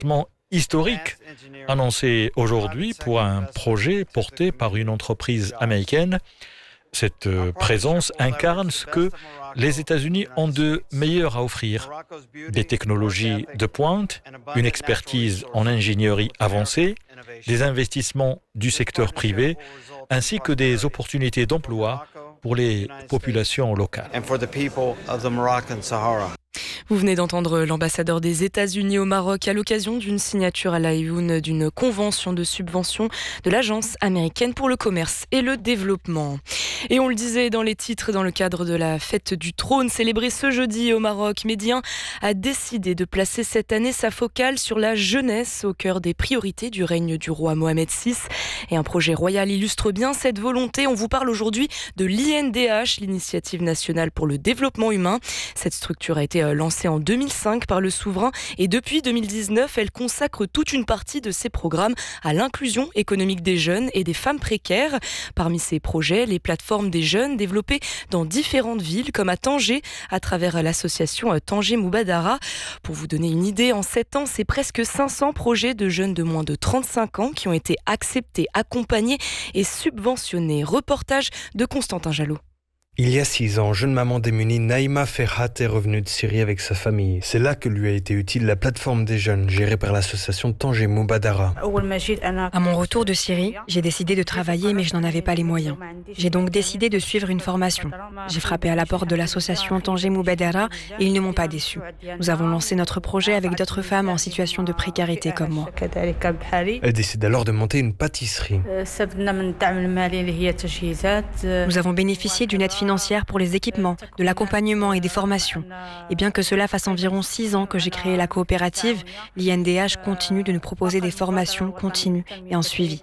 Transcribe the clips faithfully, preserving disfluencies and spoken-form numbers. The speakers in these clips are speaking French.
Historique annoncé aujourd'hui pour un projet porté par une entreprise américaine. Cette présence incarne ce que les États-Unis ont de meilleur à offrir. Des technologies de pointe, une expertise en ingénierie avancée, des investissements du secteur privé, ainsi que des opportunités d'emploi pour les populations locales. Vous venez d'entendre l'ambassadeur des États-Unis au Maroc à l'occasion d'une signature à l'Aïoun d'une convention de subvention de l'Agence américaine pour le commerce et le développement. Et on le disait dans les titres, dans le cadre de la fête du trône célébrée ce jeudi au Maroc, Médien a décidé de placer cette année sa focale sur la jeunesse au cœur des priorités du règne du roi Mohamed six. Et un projet royal illustre bien cette volonté. On vous parle aujourd'hui de l'I N D H, l'Initiative nationale pour le développement humain. Cette structure a été lancée en deux mille cinq par le souverain et depuis deux mille dix-neuf, elle consacre toute une partie de ses programmes à l'inclusion économique des jeunes et des femmes précaires. Parmi ces projets, les plateformes des jeunes développées dans différentes villes comme à Tanger à travers l'association Tanger Moubadara. Pour vous donner une idée, en sept ans, c'est presque cinq cents projets de jeunes de moins de trente-cinq ans qui ont été acceptés, accompagnés et subventionnés. Reportage de Constantin Jalot. Il y a six ans, jeune maman démunie Naïma Ferhat est revenue de Syrie avec sa famille. C'est là que lui a été utile la plateforme des jeunes gérée par l'association Tanger Moubadara. À mon retour de Syrie, j'ai décidé de travailler mais je n'en avais pas les moyens. J'ai donc décidé de suivre une formation. J'ai frappé à la porte de l'association Tanger Moubadara et ils ne m'ont pas déçu. Nous avons lancé notre projet avec d'autres femmes en situation de précarité comme moi. Elle décide alors de monter une pâtisserie. Nous avons bénéficié d'une aide financière pour les équipements, de l'accompagnement et des formations. Et bien que cela fasse environ six ans que j'ai créé la coopérative, l'I N D H continue de nous proposer des formations continues et en suivi.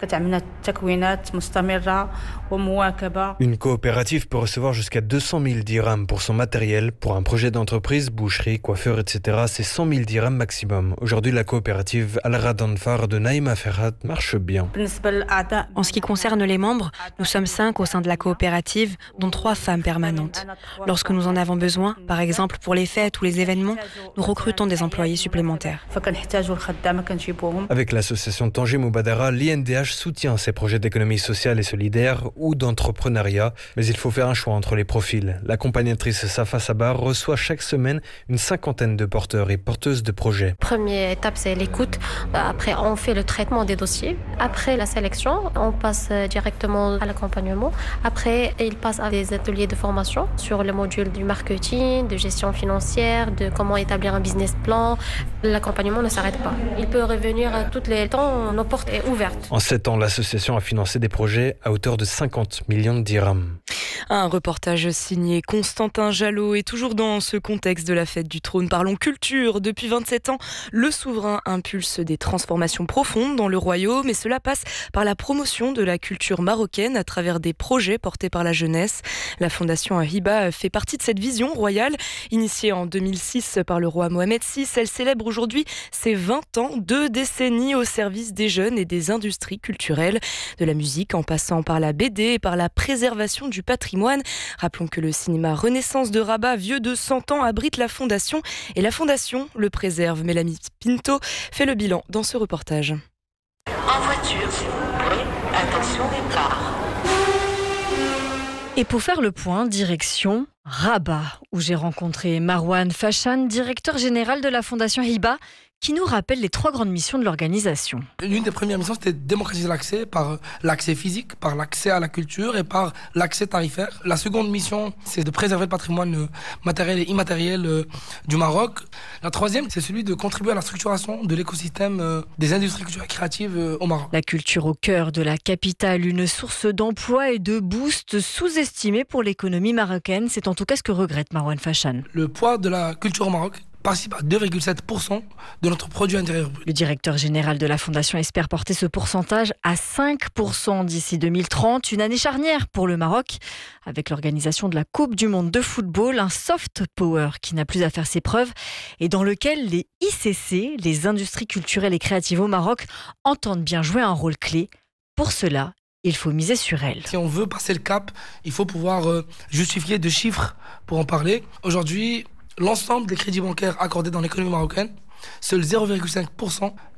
Une coopérative peut recevoir jusqu'à deux cent mille dirhams pour son matériel. Pour un projet d'entreprise, boucherie, coiffeur, et cetera, c'est cent mille dirhams maximum. Aujourd'hui, la coopérative Al-Radanfar de Naïma Ferhat marche bien. En ce qui concerne les membres, nous sommes cinq au sein de la coopérative, dont trois femmes permanentes. Lorsque nous en avons besoin, par exemple pour les fêtes ou les événements, nous recrutons des employés supplémentaires. Avec l'association Tanger Moubadara, l'I N D H soutient ces projets d'économie sociale et solidaire ou d'entrepreneuriat, mais il faut faire un choix entre les profils. L'accompagnatrice Safa Sabar reçoit chaque semaine une cinquantaine de porteurs et porteuses de projets. Première étape, c'est l'écoute. Après, on fait le traitement des dossiers. Après la sélection, on passe directement à l'accompagnement. Après, il passe à des ateliers de formation sur le module du marketing, de gestion financière, de comment établir un business plan. L'accompagnement ne s'arrête pas. Il peut revenir à tous les temps, nos portes sont ouvertes. En sept ans, l'association a financé des projets à hauteur de cinquante millions de dirhams. Un reportage signé Constantin Jalot. Et toujours dans ce contexte de la fête du trône, parlons culture. Depuis vingt-sept ans, le souverain impulse des transformations profondes dans le royaume et cela passe par la promotion de la culture marocaine à travers des projets portés par la jeunesse. La fondation Hiba fait partie de cette vision royale. Initiée en deux mille six par le roi Mohamed six, elle célèbre aujourd'hui ses vingt ans, deux décennies au service des jeunes et des industries culturelles, de la musique en passant par la B D et par la préservation du patrimoine. Rappelons que le cinéma Renaissance de Rabat, vieux de cent ans, abrite la fondation et la fondation le préserve. Mélanie Pinto fait le bilan dans ce reportage. En voiture, s'il vous plaît. Attention départ. Et pour faire le point, direction Rabat, où j'ai rencontré Marwan Fashan, directeur général de la fondation Hiba, qui nous rappelle les trois grandes missions de l'organisation. L'une des premières missions, c'était de démocratiser l'accès par l'accès physique, par l'accès à la culture et par l'accès tarifaire. La seconde mission, c'est de préserver le patrimoine matériel et immatériel du Maroc. La troisième, c'est celui de contribuer à la structuration de l'écosystème des industries culturelles et créatives au Maroc. La culture au cœur de la capitale, une source d'emploi et de boost sous-estimée pour l'économie marocaine. C'est en tout cas ce que regrette Marwan Fashan. Le poids de la culture au Maroc participe à deux virgule sept pour cent de notre produit intérieur brut. Le directeur général de la Fondation espère porter ce pourcentage à cinq pour cent d'ici deux mille trente, une année charnière pour le Maroc, avec l'organisation de la Coupe du Monde de football, un soft power qui n'a plus à faire ses preuves et dans lequel les I C C, les industries culturelles et créatives au Maroc, entendent bien jouer un rôle clé. Pour cela, il faut miser sur elles. Si on veut passer le cap, il faut pouvoir euh, justifier de chiffres pour en parler. Aujourd'hui, l'ensemble des crédits bancaires accordés dans l'économie marocaine Seuls zéro virgule cinq pour cent